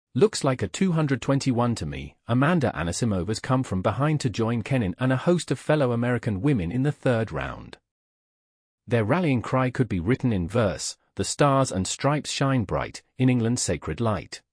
Looks like a 221 to me. Amanda Anisimova's come from behind to join Kenin and a host of fellow American women in the third round. Their rallying cry could be written in verse: "The stars and stripes shine bright in England's sacred light."